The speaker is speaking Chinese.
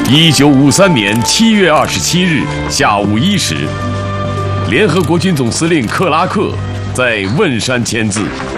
1953年7月27日下午1时，联合国军总司令克拉克在汶山签字。